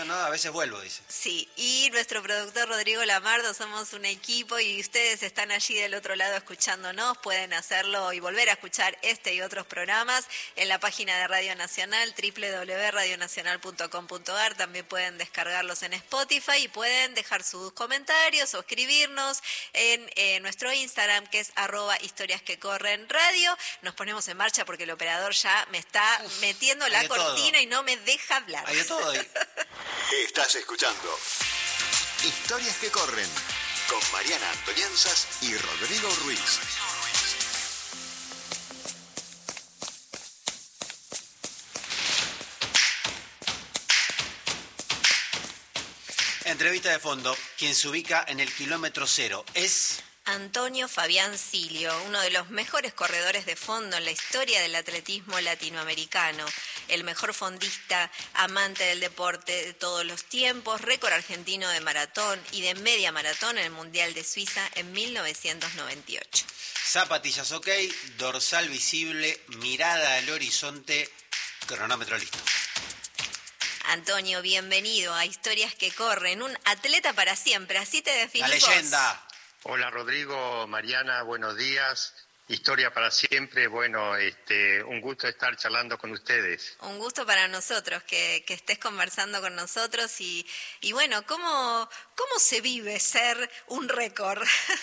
no, a veces vuelvo, dice. Sí, y nuestro productor Rodrigo Lamardo, somos un equipo y ustedes están allí del otro lado escuchándonos, pueden hacerlo y volver a escuchar este y otros programas en la página de Radio Nacional, www.radionacional.com.ar, también pueden descargarlos en Spotify y pueden dejar sus comentarios o escribirnos en nuestro Instagram, que es @historiasquecorrenradio. Nos ponemos en marcha porque el operador ya me está metiendo la cortina todo. Y no me deja hablar. Hay de todo ahí. Estás escuchando Historias que Corren con Mariana Antonianzas y Rodrigo Ruiz. Entrevista de fondo. Quien se ubica en el kilómetro cero es... Antonio Fabián Silio, uno de los mejores corredores de fondo en la historia del atletismo latinoamericano, el mejor fondista, amante del deporte de todos los tiempos, récord argentino de maratón y de media maratón en el Mundial de Suiza en 1998. Zapatillas ok, dorsal visible, mirada al horizonte, cronómetro listo. Antonio, bienvenido a Historias que Corren, un atleta para siempre, así te definís. La leyenda. Hola Rodrigo, Mariana, buenos días. Historia para siempre, bueno, un gusto estar charlando con ustedes. Un gusto para nosotros que estés conversando con nosotros y bueno, ¿cómo se vive ser un récord?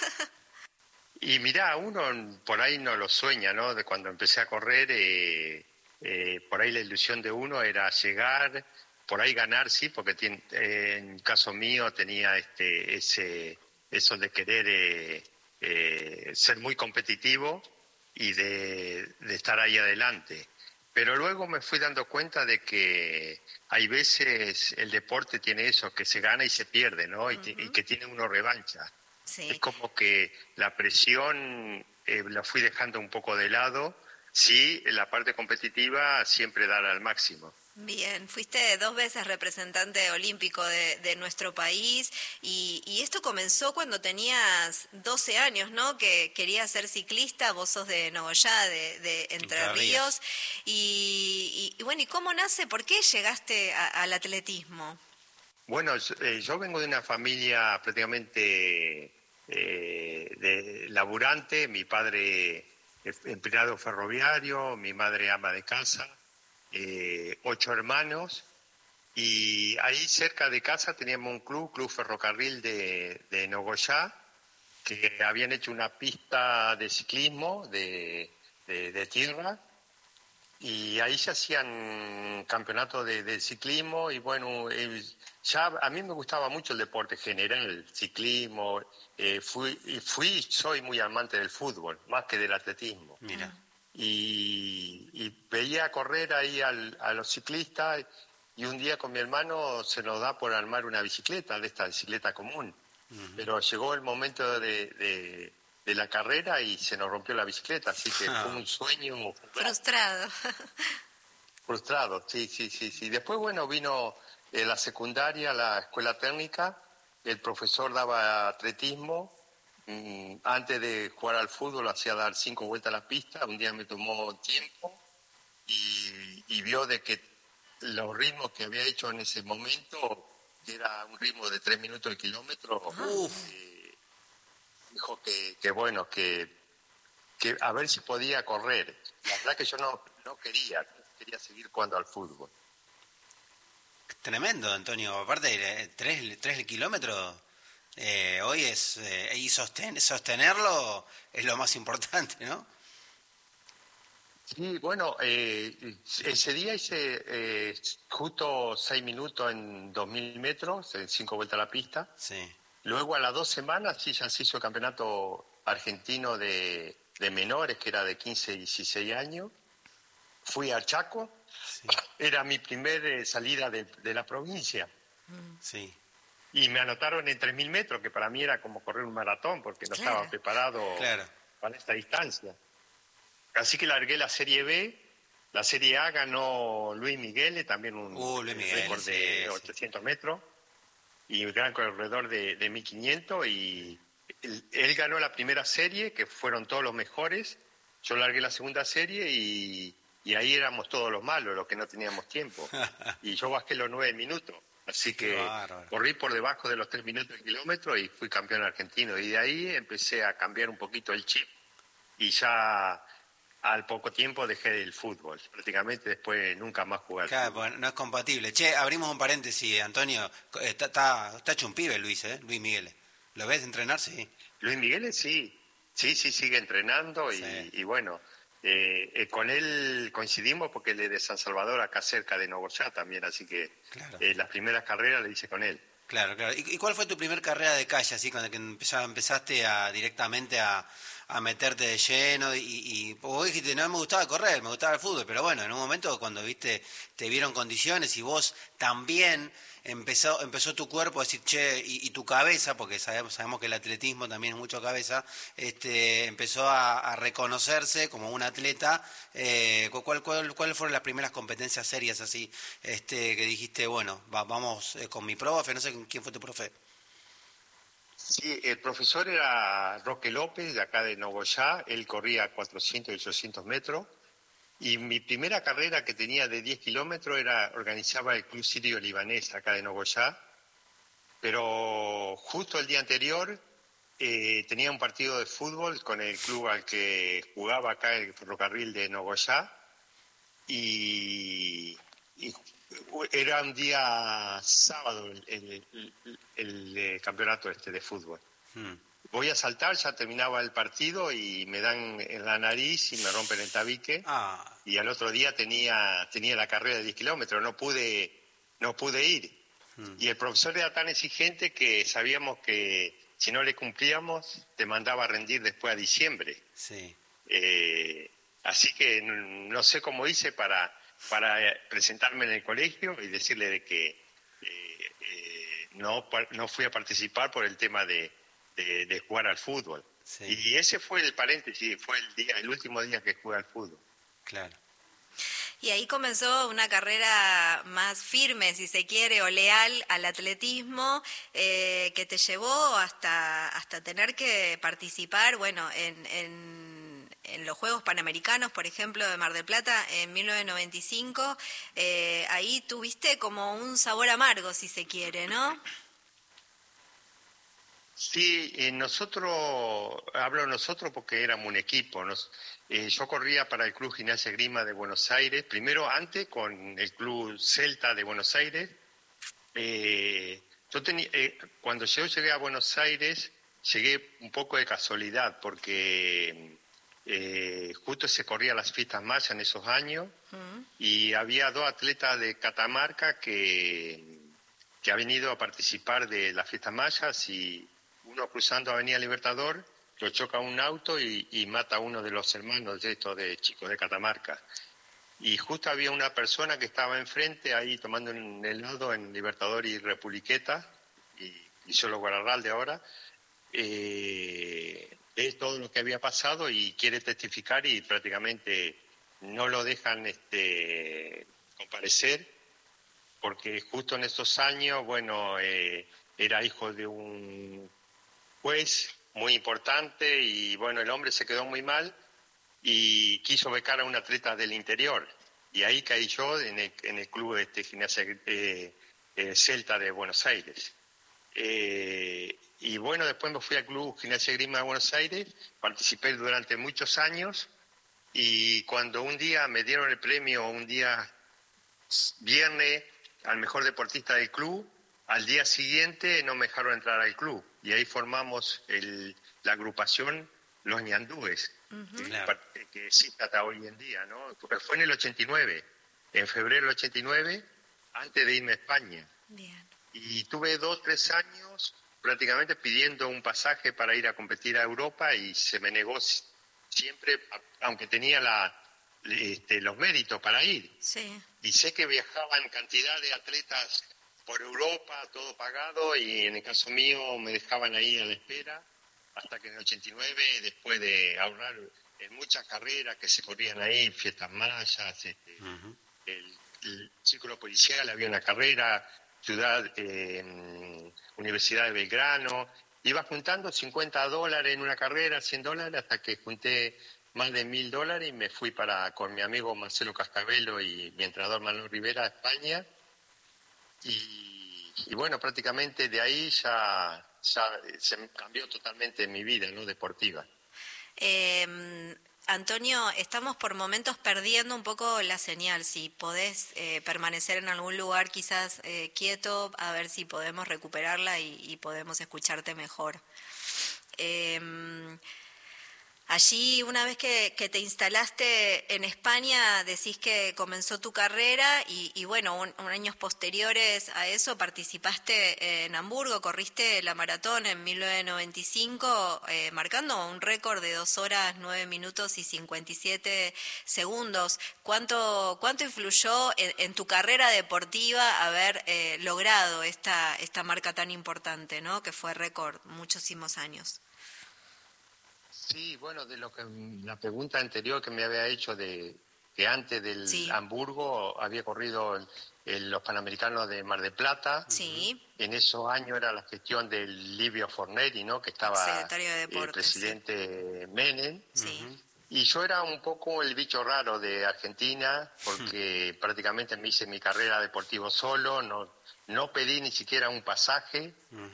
Y mirá, uno por ahí no lo sueña, ¿no? De cuando empecé a correr, por ahí la ilusión de uno era llegar, por ahí ganar, sí, porque en el caso mío tenía eso de querer ser muy competitivo y de estar ahí adelante. Pero luego me fui dando cuenta de que hay veces el deporte tiene eso, que se gana y se pierde, ¿no? Y que tiene uno revancha. Sí. Es como que la presión la fui dejando un poco de lado. Sí, en la parte competitiva siempre dar al máximo. Bien, fuiste 2 veces representante olímpico de nuestro país y esto comenzó cuando tenías 12 años, ¿no? Que querías ser ciclista, vos sos de Nogoyá, de Entre Ríos. Y bueno, ¿y cómo nace? ¿Por qué llegaste al atletismo? Bueno, yo vengo de una familia prácticamente de laburante, mi padre empleado ferroviario, mi madre ama de casa. 8 hermanos, y ahí cerca de casa teníamos un club ferrocarril de Nogoyá, que habían hecho una pista de ciclismo de tierra, y ahí se hacían campeonatos de ciclismo, y bueno, ya a mí me gustaba mucho el deporte general, ciclismo, soy muy amante del fútbol, más que del atletismo. Mira. Y veía correr ahí a los ciclistas, y un día con mi hermano se nos da por armar una bicicleta, de esta bicicleta común. Pero llegó el momento de la carrera y se nos rompió la bicicleta, así que fue un sueño. Frustrado. Frustrado, sí. Después, bueno, vino la secundaria, la escuela técnica, el profesor daba atletismo. Antes de jugar al fútbol hacía dar 5 vueltas a la pista. Un día me tomó tiempo y vio de que los ritmos que había hecho en ese momento, que era un ritmo de 3 minutos el kilómetro, dijo que bueno, que a ver si podía correr. La verdad que yo no quería seguir jugando al fútbol. Tremendo, Antonio. Aparte, 3 kilómetros... hoy es y sostenerlo es lo más importante, ¿no? Sí, bueno, ese día hice justo 6 minutos en 2.000 metros, en 5 vueltas a la pista. Sí. Luego a las 2 semanas sí ya se hizo el campeonato argentino de menores, que era de 15 y 16 años. Fui a Chaco, sí. Era mi primer salida de la provincia. Sí. Y me anotaron en 3.000 metros, que para mí era como correr un maratón, porque no estaba preparado para esta distancia. Así que largué la Serie B. La Serie A ganó Luis Miguel, también un récord de 800 metros, y un gran corredor de 1.500. Y él ganó la primera serie, que fueron todos los mejores. Yo largué la segunda serie y ahí éramos todos los malos, los que no teníamos tiempo. Y yo bajé los 9 minutos. Así Qué que bárbaro. corrí por debajo de los 3 minutos el kilómetro y fui campeón argentino. Y de ahí empecé a cambiar un poquito el chip y ya al poco tiempo dejé el fútbol. Prácticamente después nunca más jugué al Claro, fútbol. pues no es compatible. Che, abrimos un paréntesis, Antonio. Está hecho un pibe Luis, Luis Miguel. ¿Lo ves entrenar? Sí. Luis Miguel sí, sigue entrenando Sí. y bueno, con él coincidimos porque él es de San Salvador, acá cerca de Nogoyá también, así que Claro. las primeras carreras las hice con él. Claro, claro. ¿Y cuál fue tu primer carrera de calle, así, cuando que empezaste directamente a meterte de lleno? Y vos dijiste, no me gustaba correr, me gustaba el fútbol, pero bueno, en un momento cuando te vieron condiciones y vos también empezó tu cuerpo a decir, che, y tu cabeza, porque sabemos que el atletismo también es mucho cabeza, empezó a reconocerse como un atleta. ¿Cuáles fueron las primeras competencias serias así, que dijiste, bueno, vamos con mi profe, no sé quién fue tu profe? Sí, el profesor era Roque López, de acá de Nogoyá, él corría 400 y 800 metros, y mi primera carrera que tenía de 10 kilómetros organizaba el Club Sirio Libanés, acá de Nogoyá, pero justo el día anterior tenía un partido de fútbol con el club al que jugaba acá, el Ferrocarril de Nogoyá, y era un día sábado el campeonato de fútbol. Voy a saltar, ya terminaba el partido y me dan en la nariz y me rompen el tabique. Y al otro día tenía la carrera de 10 kilómetros, no pude ir. Y el profesor era tan exigente que sabíamos que si no le cumplíamos te mandaba a rendir después a diciembre. Sí. Así que no sé cómo hice para presentarme en el colegio y decirle de que no fui a participar por el tema de jugar al fútbol. Sí. Y ese fue el paréntesis, fue el último día que jugué al fútbol. Claro. Y ahí comenzó una carrera más firme, si se quiere, o leal al atletismo, que te llevó hasta tener que participar, bueno, en los Juegos Panamericanos, por ejemplo, de Mar del Plata, en 1995. Ahí tuviste como un sabor amargo, si se quiere, ¿no? Sí, hablo nosotros porque éramos un equipo. Yo corría para el Club Gimnasia Esgrima de Buenos Aires, primero antes con el Club Celta de Buenos Aires. Cuando yo llegué a Buenos Aires, llegué un poco de casualidad porque justo se corrían las fiestas mayas en esos años y había 2 atletas de Catamarca que habían ido a participar de las fiestas mayas y uno cruzando Avenida Libertador lo choca un auto y mata a uno de los hermanos de chicos de Catamarca. Y justo había una persona que estaba enfrente ahí tomando un helado en Libertador y Republiqueta, y solo Guararralde ahora, es todo lo que había pasado y quiere testificar y prácticamente no lo dejan comparecer, porque justo en esos años, bueno, era hijo de un juez muy importante y bueno, el hombre se quedó muy mal y quiso becar a un atleta del interior y ahí caí yo en el club Gimnasia Celta de Buenos Aires. Y bueno, después me fui al Club Gimnasia Esgrima de Buenos Aires, participé durante muchos años y cuando un día me dieron el premio, un día viernes, al mejor deportista del club, al día siguiente no me dejaron entrar al club y ahí formamos la agrupación Los Ñandúes, que existe hasta hoy en día, ¿no? Porque fue en el 89, en febrero del 89, antes de irme a España. Bien. Y tuve 2-3 años prácticamente pidiendo un pasaje para ir a competir a Europa y se me negó siempre, aunque tenía los méritos para ir. Sí. Y sé que viajaban cantidad de atletas por Europa, todo pagado, y en el caso mío me dejaban ahí a la espera, hasta que en el 89, después de ahorrar en muchas carreras que se corrían ahí, fiestas mayas, el círculo policial, había una carrera, Universidad de Belgrano, iba juntando $50 en una carrera, $100, hasta que junté más de $1.000 y me fui con mi amigo Marcelo Cascabelo y mi entrenador Manuel Rivera a España. Y y bueno, prácticamente de ahí ya se me cambió totalmente mi vida, ¿no? Deportiva. Antonio, estamos por momentos perdiendo un poco la señal. Si podés permanecer en algún lugar quizás quieto, a ver si podemos recuperarla y podemos escucharte mejor. Allí, una vez que te instalaste en España, decís que comenzó tu carrera y bueno, años posteriores a eso participaste en Hamburgo, corriste la maratón en 1995, marcando un récord de 2 horas, 9 minutos y 57 segundos. ¿Cuánto influyó en tu carrera deportiva haber logrado esta marca tan importante, ¿no? Que fue récord muchísimos años? Sí, bueno, de lo que la pregunta anterior que me había hecho de que antes del Sí. Hamburgo había corrido los Panamericanos de Mar del Plata. Sí. En esos años era la gestión del Livio Forneri, ¿no? Que estaba Secretario de Deportes, el presidente Menem. Sí. Y yo era un poco el bicho raro de Argentina, porque prácticamente me hice mi carrera deportiva solo, no pedí ni siquiera un pasaje,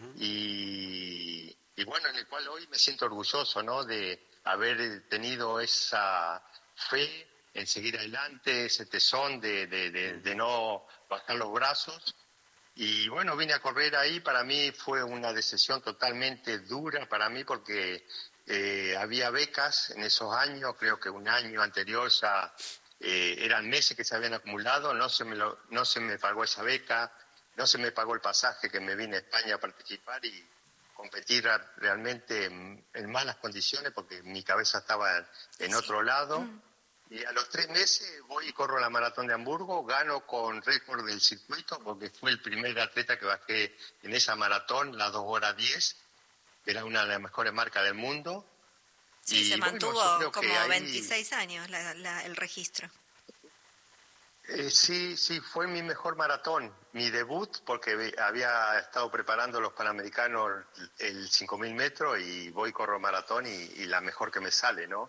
y bueno, en el cual hoy me siento orgulloso, ¿no? De haber tenido esa fe en seguir adelante, ese tesón de no bajar los brazos. Y bueno, vine a correr ahí, para mí fue una decisión totalmente dura para mí porque había becas en esos años, creo que un año anterior ya eran meses que se habían acumulado, no se me pagó esa beca, no se me pagó el pasaje que me vine a España a participar y competir realmente en malas condiciones porque mi cabeza estaba en otro lado. Y a los 3 meses voy y corro la maratón de Hamburgo, gano con récord del circuito porque fue el primer atleta que bajé en esa maratón, las 2 horas 10, que era una de las mejores marcas del mundo. Sí, y se mantuvo bueno, yo creo como que ahí, 26 años el registro. Sí, fue mi mejor maratón, mi debut, porque había estado preparando los Panamericanos el 5.000 metros y voy y corro maratón y la mejor que me sale, ¿no?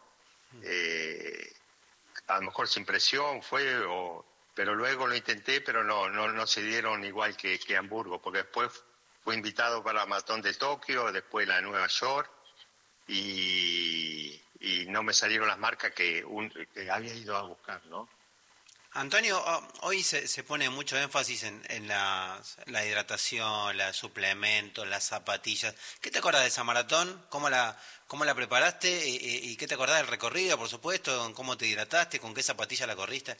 A lo mejor sin presión pero luego lo intenté, pero no se dieron igual que Hamburgo, porque después fui invitado para la maratón de Tokio, después la de Nueva York, y no me salieron las marcas que había ido a buscar, ¿no? Antonio, hoy se pone mucho énfasis en la hidratación, los suplementos, las zapatillas. ¿Qué te acordás de esa maratón? ¿Cómo la preparaste? ¿Y qué te acordás del recorrido, por supuesto? ¿Cómo te hidrataste? ¿Con qué zapatilla la corriste?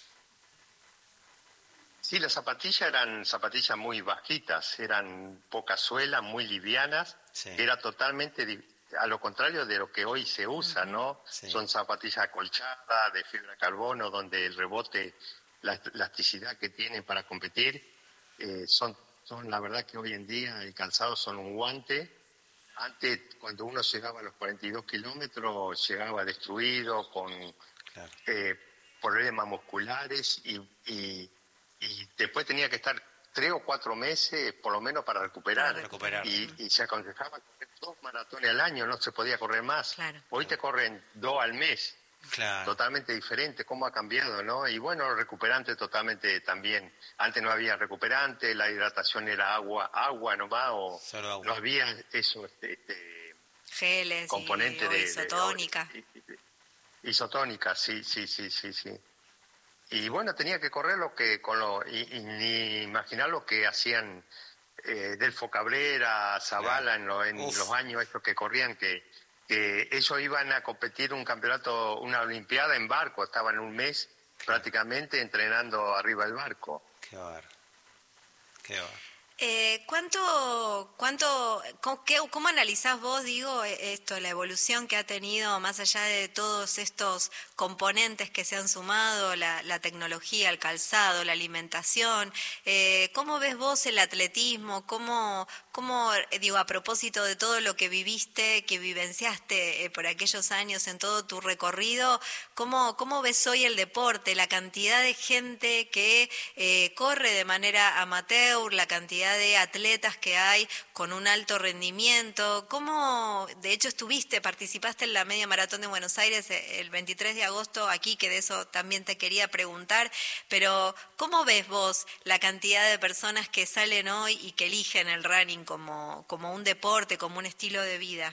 Sí, las zapatillas eran zapatillas muy bajitas, eran poca suela, muy livianas, Sí. era totalmente a lo contrario de lo que hoy se usa, ¿no? Sí. Son zapatillas acolchadas, de fibra de carbono, donde el rebote, la elasticidad que tienen para competir, son la verdad que hoy en día el calzado son un guante. Antes, cuando uno llegaba a los 42 kilómetros, llegaba destruido, con Claro. problemas musculares y después tenía que estar 3 o 4 meses por lo menos para recuperar. Para recuperar. Y se aconsejaba correr 2 maratones al año, no se podía correr más. Claro. Hoy te corren 2 al mes, Claro. totalmente diferente, cómo ha cambiado, ¿no? Y bueno, recuperante totalmente también. Antes no había recuperante, la hidratación era agua nomás, o Solo agua. no había eso, Geles componente o de isotónica. Isotónica, sí. Y bueno, tenía que correr y ni imaginar lo que hacían Delfo Cabrera, Zavala en los años estos que corrían, que ellos iban a competir un campeonato, una olimpiada en barco, estaban un mes prácticamente entrenando arriba del barco. Qué bárbaro. Qué bárbaro. ¿Cómo analizás vos, esto, la evolución que ha tenido más allá de todos estos componentes que se han sumado, la tecnología, el calzado, la alimentación? ¿Cómo ves vos el atletismo? ¿Cómo, a propósito de todo lo que viviste, que vivenciaste por aquellos años en todo tu recorrido, cómo ves hoy el deporte, la cantidad de gente que corre de manera amateur, la cantidad cantidad de atletas que hay con un alto rendimiento. ¿Cómo, de hecho, participaste en la media maratón de Buenos Aires el 23 de agosto aquí, que de eso también te quería preguntar, pero ¿cómo ves vos la cantidad de personas que salen hoy y que eligen el running como un deporte, como un estilo de vida?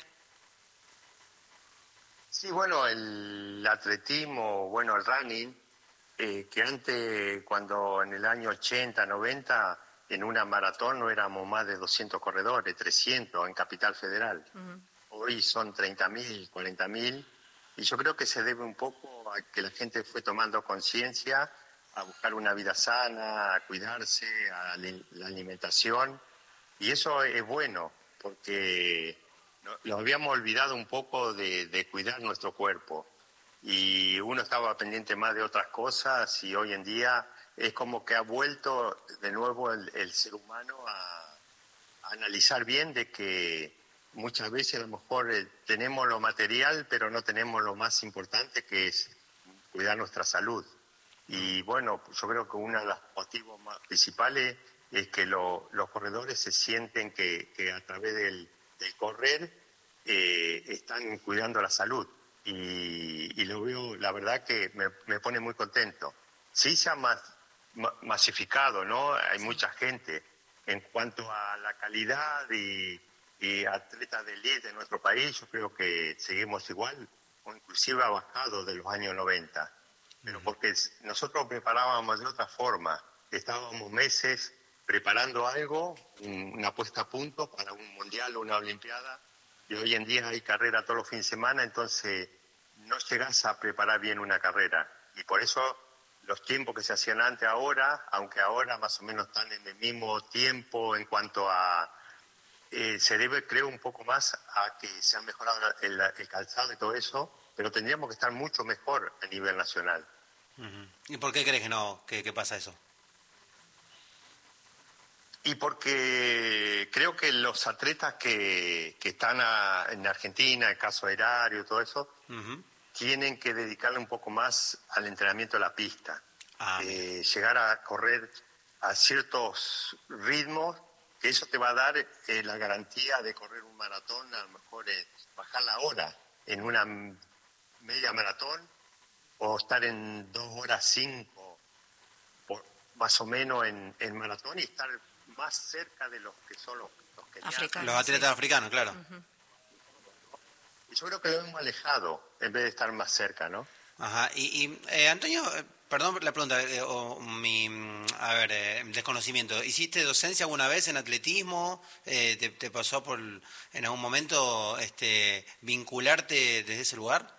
Sí, bueno, el atletismo, bueno, el running, que antes, cuando en el año 80, 90, en una maratón no éramos más de 200 corredores, 300 en Capital Federal. Hoy son 30.000, 40.000, y yo creo que se debe un poco a que la gente fue tomando conciencia, a buscar una vida sana, a cuidarse, a la alimentación, y eso es bueno, porque nos habíamos olvidado un poco de cuidar nuestro cuerpo, y uno estaba pendiente más de otras cosas, y hoy en día es como que ha vuelto de nuevo el ser humano a analizar bien de que muchas veces a lo mejor tenemos lo material, pero no tenemos lo más importante, que es cuidar nuestra salud. Y bueno, yo creo que uno de los motivos más principales es que los corredores se sienten que a través del correr están cuidando la salud. Y lo veo, la verdad que me pone muy contento. Sí se ha masificado, ¿no? Hay mucha gente. En cuanto a la calidad y atletas de elite de nuestro país, yo creo que seguimos igual, o inclusive ha bajado de los años 90. Pero porque nosotros preparábamos de otra forma. Estábamos meses preparando algo, una puesta a punto para un mundial o una olimpiada, y hoy en día hay carrera todos los fines de semana, entonces no llegas a preparar bien una carrera. Y por eso los tiempos que se hacían antes ahora, aunque ahora más o menos están en el mismo tiempo en cuanto a... se debe, creo, un poco más a que se ha mejorado el calzado y todo eso, pero tendríamos que estar mucho mejor a nivel nacional. ¿Y por qué crees que pasa eso? Y porque creo que los atletas que están en Argentina, el caso de Erario, todo eso, tienen que dedicarle un poco más al entrenamiento de la pista. Llegar a correr a ciertos ritmos, que eso te va a dar la garantía de correr un maratón, a lo mejor bajar la hora en una media maratón, o estar en 2 horas 5, más o menos en maratón, y estar más cerca de los que son los kenianos. Los atletas africanos, claro. Y yo creo que lo hemos alejado en vez de estar más cerca, ¿no? Ajá. Antonio, perdón la pregunta, desconocimiento. ¿Hiciste docencia alguna vez en atletismo? ¿Te pasó por en algún momento vincularte desde ese lugar?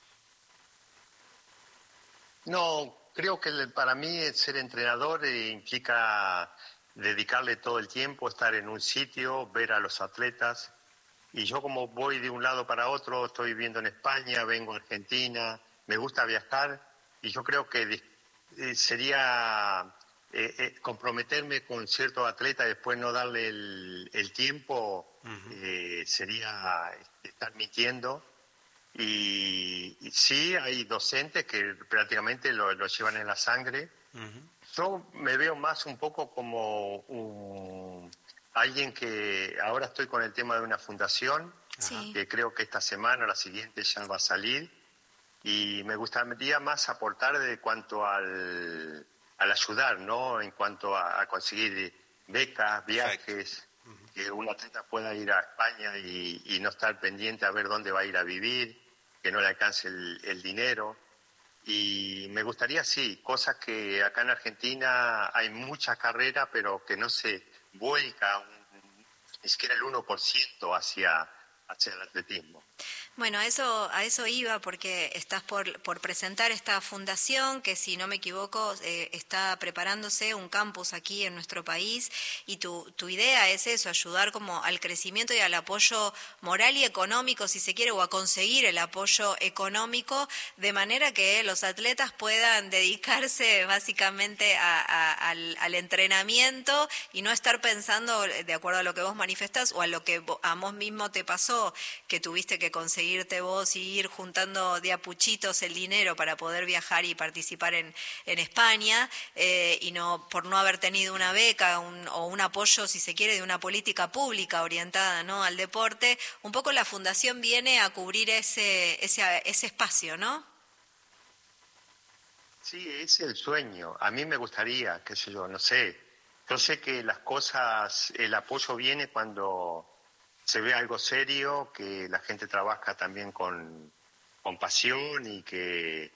No, creo que para mí ser entrenador implica dedicarle todo el tiempo, estar en un sitio, ver a los atletas. Y yo, como voy de un lado para otro, estoy viviendo en España, vengo a Argentina, me gusta viajar, y yo creo que sería comprometerme con cierto atleta y después no darle el tiempo, sería estar mintiendo. Y sí, hay docentes que prácticamente lo llevan en la sangre. Yo me veo más un poco como alguien que ahora estoy con el tema de una fundación, que creo que esta semana o la siguiente ya va a salir, y me gustaría más aportar de cuanto al ayudar, ¿no? En cuanto a conseguir becas, viajes, que un atleta pueda ir a España y no estar pendiente a ver dónde va a ir a vivir, que no le alcance el dinero. Y me gustaría, sí, cosas que acá en Argentina hay mucha carrera, pero que no se vuelca ni siquiera el 1% hacia el atletismo. Bueno, a eso iba, porque estás por presentar esta fundación que, si no me equivoco, está preparándose un campus aquí en nuestro país, y tu idea es eso, ayudar como al crecimiento y al apoyo moral y económico, si se quiere, o a conseguir el apoyo económico, de manera que los atletas puedan dedicarse básicamente al entrenamiento y no estar pensando, de acuerdo a lo que vos manifestás o a lo que a vos mismo te pasó, que tuviste que conseguir conseguirte vos y ir juntando de a puchitos el dinero para poder viajar y participar en España, y no por no haber tenido una beca o un apoyo, si se quiere, de una política pública orientada, ¿no?, al deporte, un poco la fundación viene a cubrir ese espacio, ¿no? Sí, es el sueño. A mí me gustaría, qué sé yo, no sé. Yo sé que las cosas, el apoyo viene cuando se ve algo serio, que la gente trabaja también con pasión y que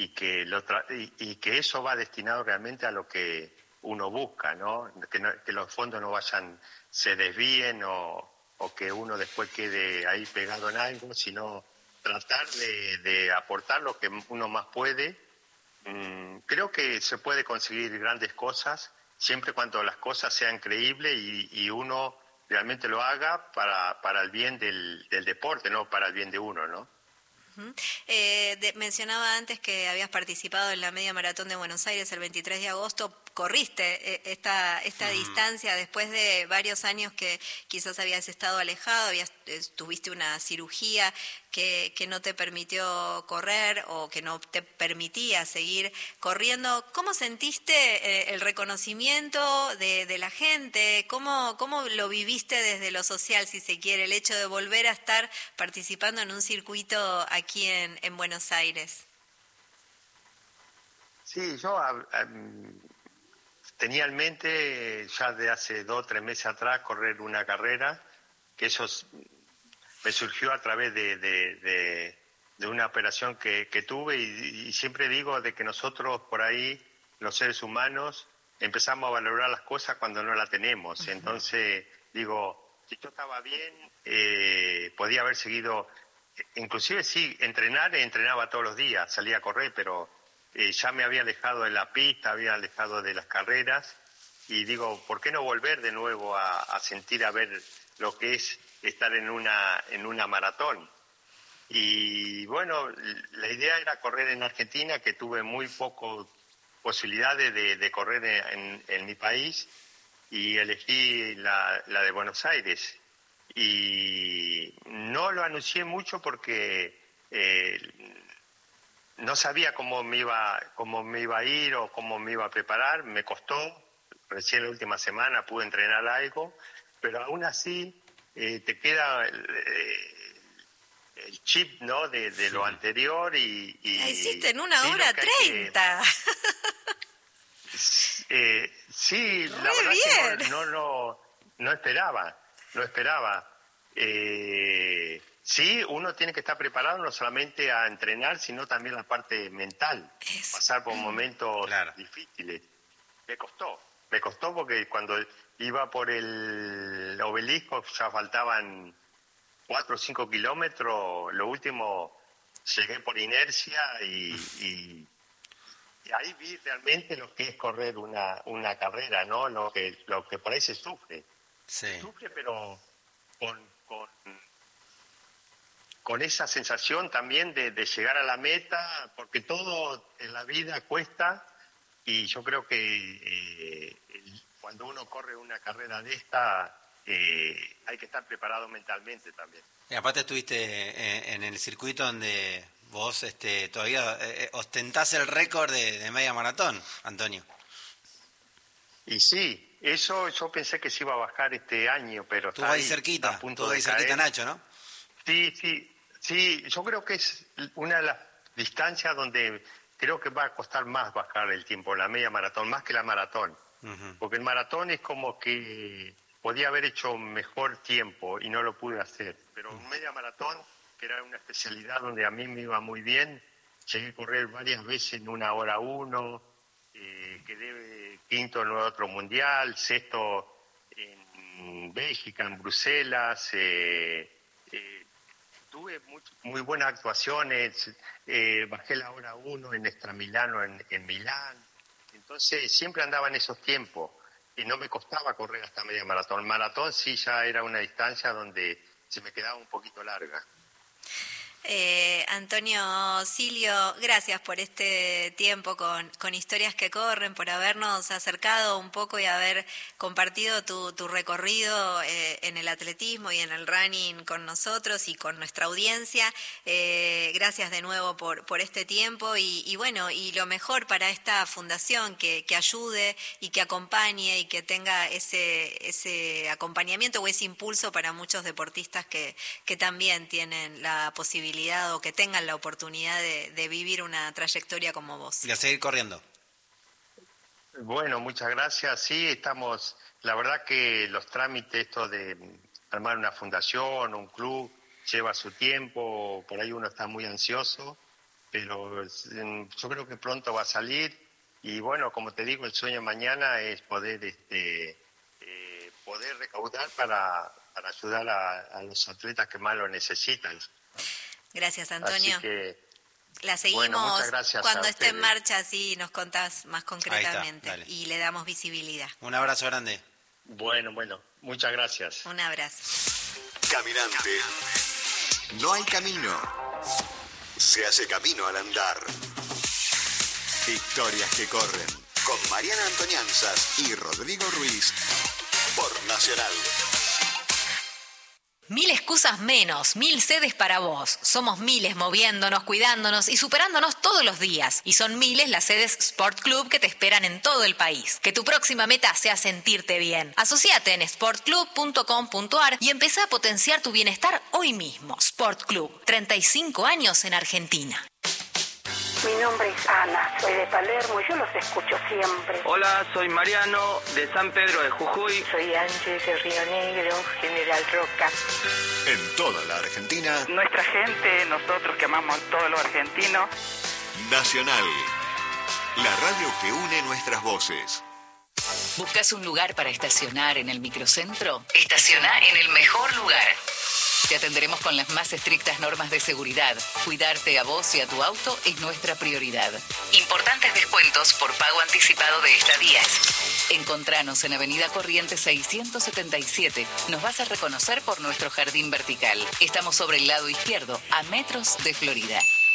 eso va destinado realmente a lo que uno busca, ¿no? Que los fondos no vayan, se desvíen o que uno después quede ahí pegado en algo, sino tratar de aportar lo que uno más puede. Creo que se puede conseguir grandes cosas siempre cuando las cosas sean creíbles y uno realmente lo haga para el bien del deporte, no para el bien de uno, ¿no? Mencionaba antes que habías participado en la media maratón de Buenos Aires el 23 de agosto. Corriste esta distancia después de varios años que quizás habías estado alejado, tuviste una cirugía que no te permitió correr o que no te permitía seguir corriendo. ¿Cómo sentiste el reconocimiento de la gente? ¿Cómo lo viviste desde lo social, si se quiere, el hecho de volver a estar participando en un circuito aquí en Buenos Aires? Sí, yo tenía en mente ya de hace 2 o 3 meses atrás correr una carrera, que eso me surgió a través de una operación que tuve y siempre digo de que nosotros por ahí, los seres humanos, empezamos a valorar las cosas cuando no las tenemos. Entonces digo, si yo estaba bien, podía haber seguido, inclusive sí, entrenaba todos los días, salía a correr, pero ya me había alejado de la pista, había alejado de las carreras y digo, ¿por qué no volver de nuevo a sentir, a ver lo que es estar en una maratón? Y bueno, la idea era correr en Argentina, que tuve muy pocas posibilidades de correr en mi país y elegí la de Buenos Aires. Y no lo anuncié mucho porque no sabía cómo me iba a ir o cómo me iba a preparar. Me costó. Recién la última semana pude entrenar algo, pero aún así te queda el chip, ¿no? De lo anterior y La hiciste en 1 sí, hora 30. Sí, Re la verdad bien. que no esperaba. Sí, uno tiene que estar preparado no solamente a entrenar, sino también la parte mental. Eso. Pasar por momentos Claro. difíciles. Me costó porque cuando iba por el obelisco ya faltaban 4 o 5 kilómetros. Lo último llegué por inercia y ahí vi realmente lo que es correr una carrera, ¿no? Lo que por ahí se sufre. Sí. Se sufre, pero con esa sensación también de llegar a la meta, porque todo en la vida cuesta y yo creo que cuando uno corre una carrera de esta hay que estar preparado mentalmente también. Y aparte estuviste en el circuito donde vos todavía ostentás el récord de media maratón, Antonio. Y sí, eso yo pensé que se iba a bajar este año, pero Estuvo ahí cerquita, está a punto estuvo ahí de cerquita caer. Nacho, ¿no? Sí, yo creo que es una de las distancias donde creo que va a costar más bajar el tiempo, la media maratón, más que la maratón. Uh-huh. Porque el maratón es como que podía haber hecho mejor tiempo y no lo pude hacer. Pero media maratón, que era una especialidad donde a mí me iba muy bien, llegué a correr varias veces en 1 hora 1, quedé quinto en otro mundial, sexto en Bélgica, en Bruselas, tuve muy buenas actuaciones, bajé la hora 1 en Extramilano, en Milán. Entonces siempre andaba en esos tiempos y no me costaba correr hasta media maratón. Maratón sí ya era una distancia donde se me quedaba un poquito larga. Antonio Silio, gracias por este tiempo con Historias que Corren, por habernos acercado un poco y haber compartido tu recorrido en el atletismo y en el running con nosotros y con nuestra audiencia. Gracias de nuevo por este tiempo y bueno, y lo mejor para esta fundación, que ayude y que acompañe y que tenga ese acompañamiento o ese impulso para muchos deportistas que también tienen la posibilidad o que tengan la oportunidad de vivir una trayectoria como vos. Y a seguir corriendo. Bueno, muchas gracias. Sí, estamos, la verdad que los trámites, esto de armar una fundación, un club, lleva su tiempo, por ahí uno está muy ansioso, pero yo creo que pronto va a salir y bueno, como te digo, el sueño mañana es poder recaudar para ayudar a los atletas que más lo necesitan. Gracias, Antonio. Así que, la seguimos muchas gracias cuando a esté en ustedes. marcha, así nos contás más concretamente Ahí está, y le damos visibilidad. Un abrazo grande. Bueno, muchas gracias. Un abrazo. Caminante. No hay camino. Se hace camino al andar. Historias que corren. Con Mariana Antonianzas y Rodrigo Ruiz. Por Nacional. 1000 excusas menos, 1000 sedes para vos. Somos miles moviéndonos, cuidándonos y superándonos todos los días. Y son miles las sedes Sport Club que te esperan en todo el país. Que tu próxima meta sea sentirte bien. Asociate en sportclub.com.ar y empezá a potenciar tu bienestar hoy mismo. Sport Club, 35 años en Argentina. Mi nombre es Ana, soy de Palermo y yo los escucho siempre. Hola, soy Mariano, de San Pedro de Jujuy. Soy Ángel de Río Negro, General Roca. En toda la Argentina. Nuestra gente, nosotros que amamos todo lo argentino. Nacional. La radio que une nuestras voces. ¿Buscas un lugar para estacionar en el microcentro? Estaciona en el mejor lugar. Te atenderemos con las más estrictas normas de seguridad. Cuidarte a vos y a tu auto es nuestra prioridad. Importantes descuentos por pago anticipado de estadías. Encontranos en Avenida Corrientes 677. Nos vas a reconocer por nuestro jardín vertical. Estamos sobre el lado izquierdo, a metros de Florida.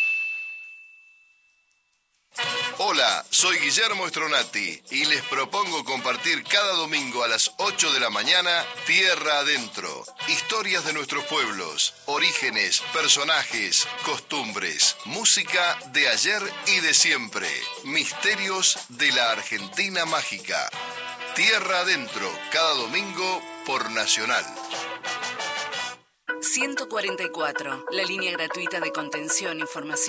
Hola, soy Guillermo Stronati y les propongo compartir cada domingo a las 8 de la mañana Tierra Adentro. Historias de nuestros pueblos, orígenes, personajes, costumbres, música de ayer y de siempre, misterios de la Argentina mágica. Tierra Adentro, cada domingo por Nacional. 144, la línea gratuita de contención, información